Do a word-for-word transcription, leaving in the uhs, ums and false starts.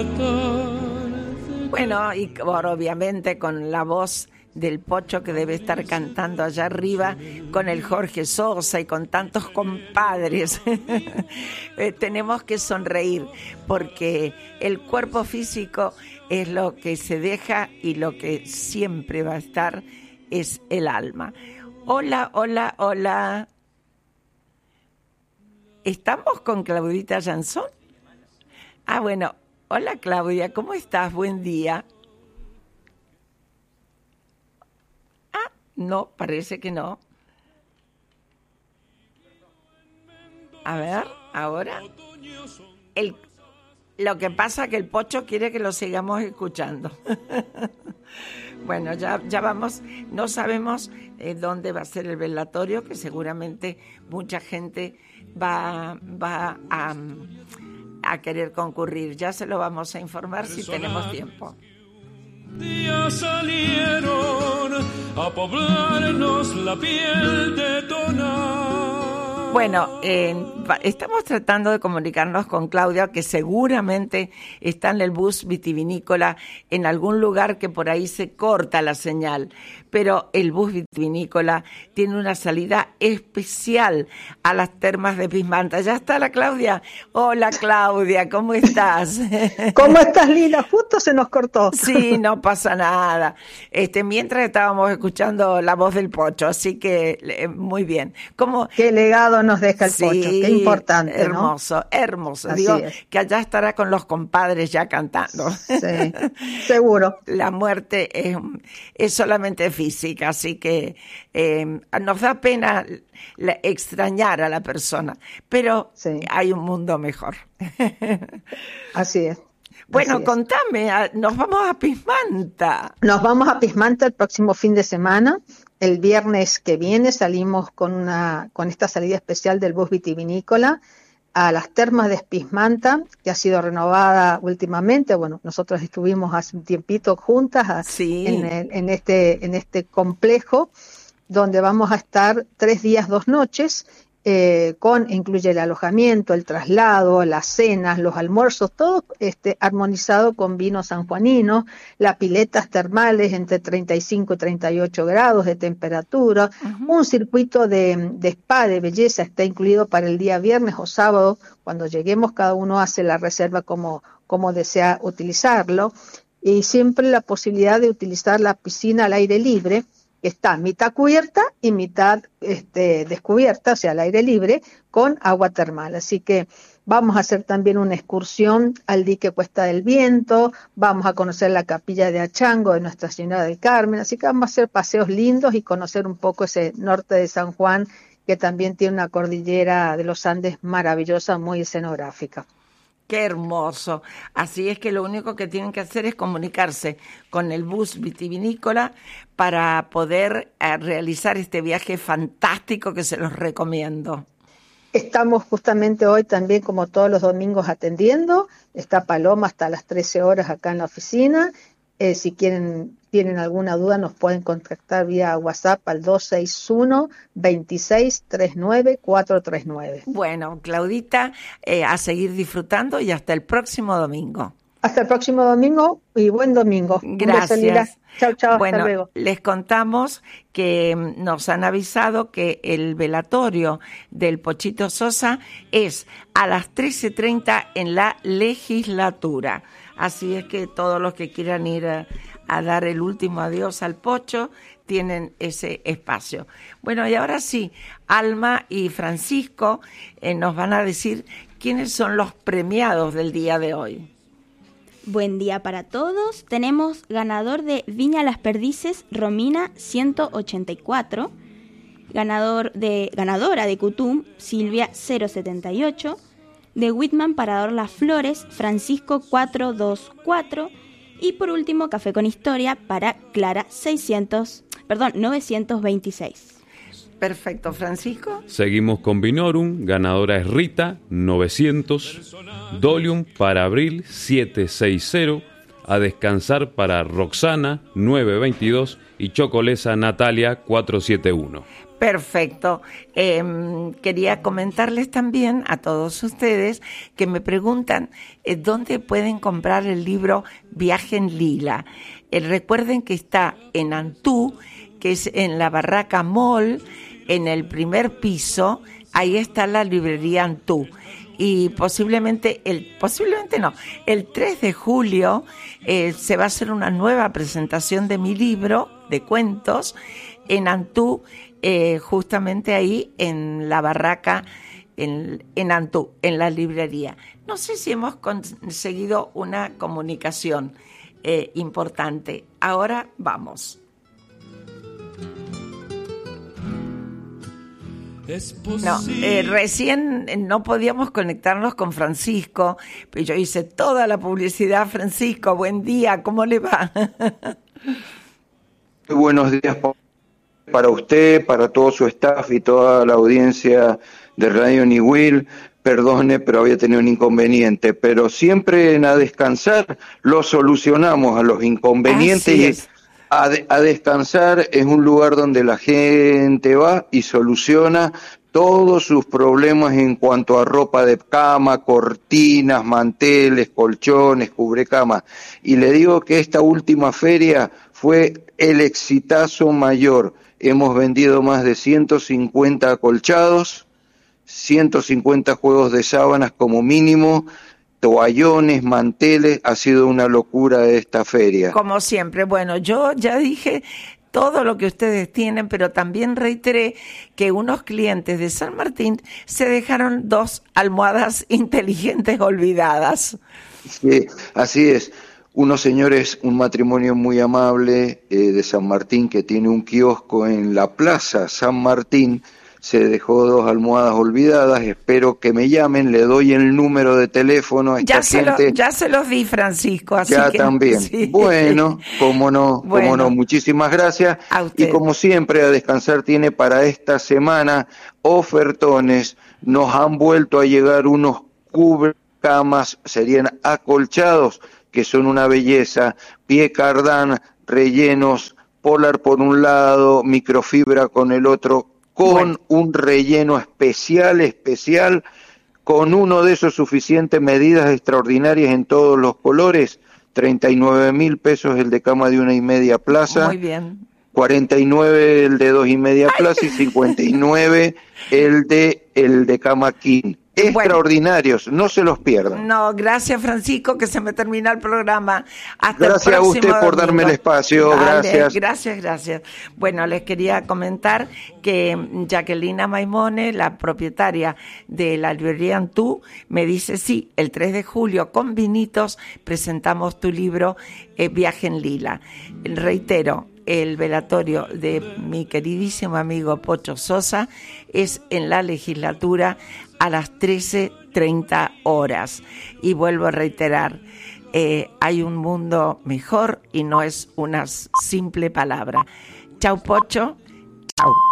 Bueno, y bueno, obviamente con la voz del Pocho que debe estar cantando allá arriba, con el Jorge Sosa y con tantos compadres. eh, tenemos que sonreír porque el cuerpo físico es lo que se deja y lo que siempre va a estar es el alma. Hola, hola, hola. ¿Estamos con Claudita Jansson? Ah, bueno. Hola Claudia, ¿cómo estás? Buen día. Ah, no, parece que no. A ver, ahora. El, lo que pasa es que el Pocho quiere que lo sigamos escuchando. Bueno, ya, ya vamos, no sabemos eh, dónde va a ser el velatorio, que seguramente mucha gente va, va a... a querer concurrir. Ya se lo vamos a informar si tenemos tiempo. Ya salieron a poblarnos la piel de tonar. Bueno, eh, estamos tratando de comunicarnos con Claudia, que seguramente está en el bus vitivinícola en algún lugar que por ahí se corta la señal, pero el bus vitivinícola tiene una salida especial a las termas de Pismanta. ¿Ya está la Claudia? Hola Claudia, ¿cómo estás? ¿Cómo estás, Lila? Justo se nos cortó. Sí, no pasa nada. Este, mientras estábamos escuchando la voz del Pocho, así que eh, muy bien. ¿Cómo? Qué legado nos deja el Sí, Pocho, qué importante, hermoso, ¿no? hermoso. Así Digo, es. que allá estará con los compadres ya cantando. Sí, seguro. La muerte es, es solamente física, así que eh, nos da pena la, extrañar a la persona, pero sí, hay un mundo mejor. Así es. Bueno, Así es. Contame, nos vamos a Pismanta. Nos vamos a Pismanta el próximo fin de semana. El viernes que viene salimos con una con esta salida especial del bus vitivinícola a las termas de Pismanta, que ha sido renovada últimamente. Bueno, nosotros estuvimos hace un tiempito juntas a, sí. en, el, en, este, en este complejo, donde vamos a estar tres días, dos noches, eh, con incluye el alojamiento, el traslado, las cenas, los almuerzos, todo este, armonizado con vino sanjuanino, las piletas termales entre treinta y cinco y treinta y ocho grados de temperatura, uh-huh. Un circuito de, de spa, de belleza, está incluido para el día viernes o sábado. Cuando lleguemos cada uno hace la reserva como, como desea utilizarlo, y siempre la posibilidad de utilizar la piscina al aire libre, que está mitad cubierta y mitad este, descubierta, o sea, al aire libre, con agua termal. Así que vamos a hacer también una excursión al dique Cuesta del Viento, vamos a conocer la capilla de Achango de Nuestra Señora del Carmen, así que vamos a hacer paseos lindos y conocer un poco ese norte de San Juan, que también tiene una cordillera de los Andes maravillosa, muy escenográfica. Qué hermoso. Así es que lo único que tienen que hacer es comunicarse con el bus vitivinícola para poder eh, realizar este viaje fantástico que se los recomiendo. Estamos justamente hoy también, como todos los domingos, atendiendo. Está Paloma hasta las trece horas acá en la oficina. Eh, si quieren, tienen alguna duda, nos pueden contactar vía WhatsApp al dos seis uno, veintiséis, treinta y nueve, cuatrocientos treinta y nueve. Bueno, Claudita, eh, a seguir disfrutando y hasta el próximo domingo. Hasta el próximo domingo y buen domingo. Gracias. Chao, chao, bueno, hasta luego. Les contamos que nos han avisado que el velatorio del Pochito Sosa es a las trece treinta en la legislatura. Así es que todos los que quieran ir a, a dar el último adiós al Pocho tienen ese espacio. Bueno, y ahora sí, Alma y Francisco eh, nos van a decir quiénes son los premiados del día de hoy. Buen día para todos. Tenemos ganador de Viña Las Perdices, Romina ciento ochenta y cuatro. Ganador de, ganadora de Cutum, Silvia cero setenta y ocho. De Whitman Parador Las Flores, Francisco cuatrocientos veinticuatro. Y por último, Café con Historia para Clara seiscientos, perdón, novecientos veintiséis. Perfecto, Francisco. Seguimos con Vinorum, ganadora es Rita, novecientos. Dolium para Abril, setecientos sesenta. A Descansar para Roxana, novecientos veintidós. Y Chocolesa Natalia, cuatrocientos setenta y uno. Perfecto. Eh, quería comentarles también a todos ustedes que me preguntan eh, dónde pueden comprar el libro Viaje en Lila. Eh, recuerden que está en Antú, que es en la Barraca Mall, en el primer piso. Ahí está la librería Antú. Y posiblemente, el posiblemente no, el tres de julio eh, se va a hacer una nueva presentación de mi libro de cuentos en Antú, eh, justamente ahí en la barraca, en, en Antú, en la librería. No sé si hemos conseguido una comunicación eh, importante. Ahora vamos. No, eh, recién no podíamos conectarnos con Francisco, pero yo hice toda la publicidad. Francisco, buen día, ¿cómo le va? Muy buenos días para usted, para todo su staff y toda la audiencia de Radio Niwil. Perdone, pero había tenido un inconveniente, pero siempre en A Descansar lo solucionamos a los inconvenientes. Y a, de, a Descansar es un lugar donde la gente va y soluciona todos sus problemas en cuanto a ropa de cama, cortinas, manteles, colchones, cubrecamas. Y le digo que esta última feria fue el exitazo mayor. Hemos vendido más de ciento cincuenta acolchados, ciento cincuenta juegos de sábanas como mínimo, toallones, manteles. Ha sido una locura esta feria. Como siempre. Bueno, yo ya dije todo lo que ustedes tienen, pero también reiteré que unos clientes de San Martín se dejaron dos almohadas inteligentes olvidadas. Sí, así es. Unos señores, un matrimonio muy amable eh, de San Martín que tiene un kiosco en la plaza San Martín, se dejó dos almohadas olvidadas. Espero que me llamen, le doy el número de teléfono a esta ya se gente. Lo, ya se los di, Francisco, así ya que, también. Sí. Bueno, cómo no, bueno, cómo no, muchísimas gracias. A usted. Y como siempre, A Descansar tiene para esta semana ofertones. Nos han vuelto a llegar unos cubrecamas, serían acolchados, que son una belleza, pie cardán, rellenos, polar por un lado, microfibra con el otro, con bueno. un relleno especial, especial, con uno de esos suficientes, medidas extraordinarias en todos los colores, treinta y nueve mil pesos el de cama de una y media plaza. Muy bien. cuarenta y nueve el de dos y media plaza y cincuenta y nueve el de el de cama king. Extraordinarios, bueno, no se los pierdan. No, gracias Francisco, que se me termina el programa. Hasta gracias el a usted domingo. por darme el espacio, Dale, gracias. Gracias, gracias. Bueno, les quería comentar que Jacqueline Maimone, la propietaria de la librería Antú, me dice, sí, el tres de julio con vinitos presentamos tu libro eh, Viaje en Lila. Reitero, el velatorio de mi queridísimo amigo Pocho Sosa es en la legislatura a las trece treinta horas. Y vuelvo a reiterar, eh, hay un mundo mejor y no es una simple palabra. Chau, Pocho. Chau.